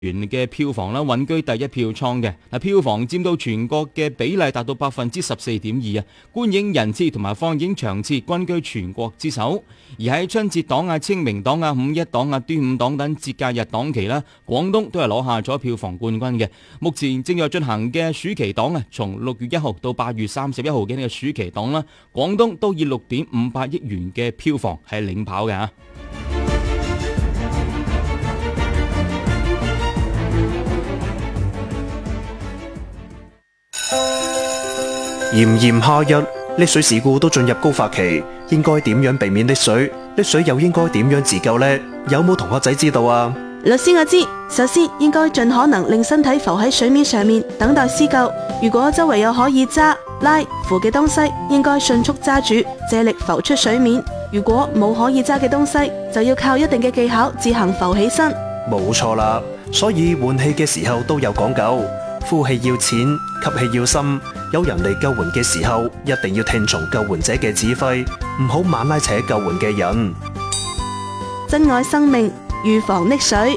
元嘅票房啦，穩居第一票倉嘅。票房佔到全國嘅比例達到14.2%啊，觀影人次同埋放映場次均居全國之首。而喺春節檔啊、清明檔啊、五一檔啊、端午檔等節假日檔期啦，廣東都係攞下咗票房冠軍嘅。目前正在進行嘅暑期檔啊，從6月1號到8月31號嘅呢個暑期檔啦，廣東都以6.58億元嘅票房係領跑嘅。 炎炎夏日，溺水事故都進入高發期，應該點樣避免溺水？溺水又應該點樣自救呢？有冇同學仔知道啊？ 律師我知，首先應該盡可能令身體浮喺水面上面，等待施救。如果周圍有可以揸、拉、扶嘅東西，應該迅速揸住，借力浮出水面。如果冇可以揸嘅東西，就要靠一定嘅技巧自行浮起身。 冇錯啦，所以換氣嘅時候都有講究。呼氣要淺，吸氣要深。有人嚟救援嘅時候，一定要聽從救援者嘅指揮，唔好猛拉扯救援嘅人。 珍愛生命，預防溺水。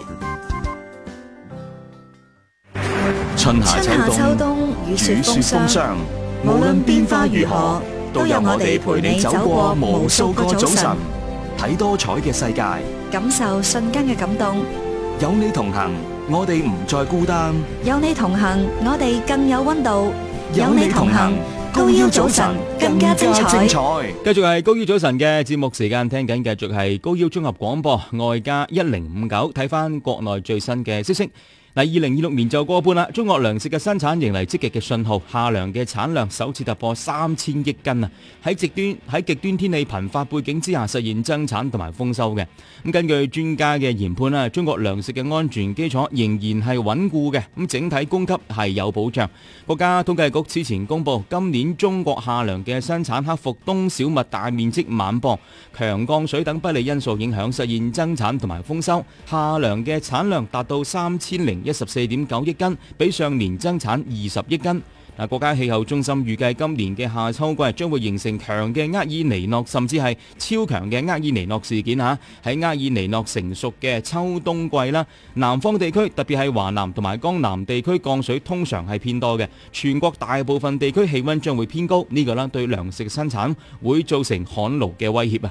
春夏秋冬， 雨雪風霜，無論變化如何，都有我哋陪你走過無數個早晨， 睇多彩嘅世界， 感受瞬間嘅感動。 有你同行，我哋唔再孤單。 有你同行，我哋更有溫度。有你同行，高腰早晨更加精彩。 繼續係高腰早晨嘅節目時間，聽緊繼續係高腰綜合廣播外加1059，睇翻國內最新嘅消息。2026年就過半啦，中國糧食嘅生產迎嚟積極嘅信號，夏糧嘅產量首次突破3000億斤啊！喺極端天氣頻發背景之下，實現增產同埋豐收嘅。咁根據專家嘅研判啦，中國糧食嘅安全基礎仍然係穩固嘅，咁整體供給係有保障。國家統計局此前公布，今年中國夏糧嘅生產克服冬小麥大面積晚播、強降水等不利因素影響，實現增產同埋豐收。夏糧嘅產量達到3014.9億斤，比上年增產20億斤。國家氣候中心預計今年嘅夏秋季將會形成強嘅厄爾尼諾，甚至係超強嘅厄爾尼諾事件嚇。喺厄爾尼諾成熟嘅秋冬季啦，南方地區特別係華南同埋江南地區降水通常係偏多嘅，全國大部分地區氣溫將會偏高，呢個啦對糧食生產會造成旱澇嘅威脅啊！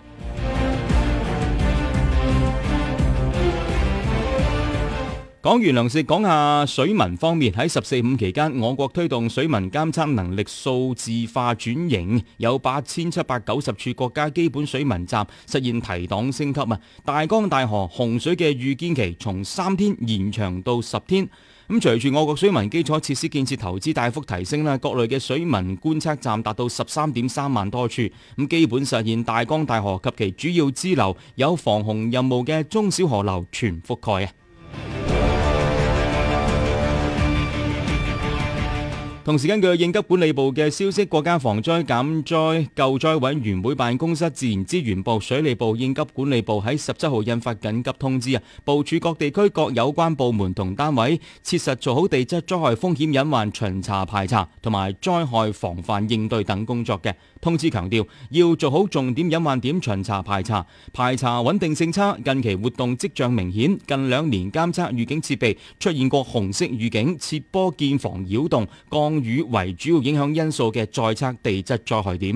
講完糧食，講下水文方面。喺14、5期間，我國推動水文監測能力數字化轉型，有8790處國家基本水文站實現提檔升級啊！大江大河洪水嘅預見期從3天延長到10天。咁隨住我國水文基礎設施建設投資大幅提升啦，各類嘅水文觀測站達到13.3萬多處，咁基本實現大江大河及其主要支流有防洪任務嘅中小河流全覆蓋啊！同時根據應急管理部嘅消息，國家防災減災救災委員會辦公室、自然資源部、水利部、應急管理部喺17號印發緊急通知啊，部署各地區各有關部門同單位，切實做好地質災害風險隱患巡查排查同埋災害防範應對等工作嘅。通知強調，要做好重點隱患點巡查排查，排查穩定性差，近期活動跡象明顯，近2年監測預警設備出現過紅色預警、切波建防擾動、降雨為主要影響因素嘅在測地質災害點。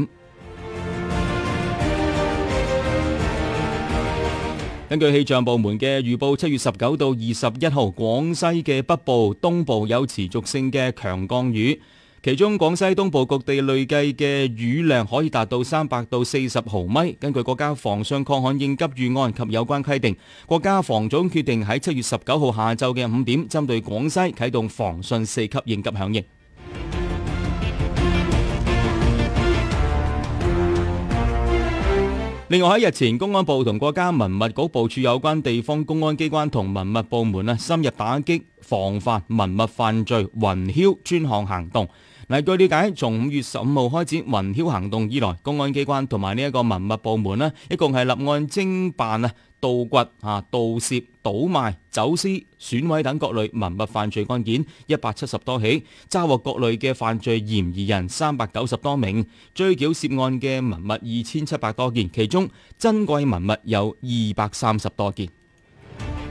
根據氣象部門嘅預報，7月19到21號，廣西嘅北部、東部有持續性嘅強降雨。其中廣西東部各地累計嘅雨量可以達到300到40毫米。根據國家防汛抗旱應急預案及有關規定，國家防總決定喺7月19號下晝嘅5點，針對廣西啟動防汛4級應急響應。另外喺日前，公安部同國家文物局部署有關地方公安機關同文物部門深入打擊防範文物犯罪雲囂專項行動。據了解，從5月15號開展雲囂行動以來，公安機關同埋呢一個文物部門一共係立案偵辦盜掘、盜竊、倒賣、走私、損毀等各類文物犯罪案件170多起，抓獲各類嘅犯罪嫌疑人390多名，追繳涉案嘅文物2700多件，其中珍貴文物有230多件。